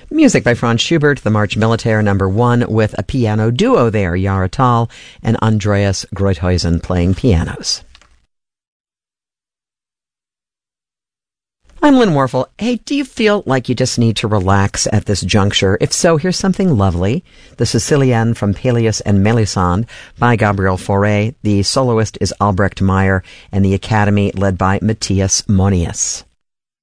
Music by Franz Schubert, the March Militaire No. 1, with a piano duo there, Yara Tal and Andreas Greuthuysen playing pianos. I'm Lynn Warfel. Hey, do you feel like you just need to relax at this juncture? If so, here's something lovely. The Sicilienne from Peleus and Melisande by Gabriel Fauré. The soloist is Albrecht Meyer, and the Academy led by Matthias Monius.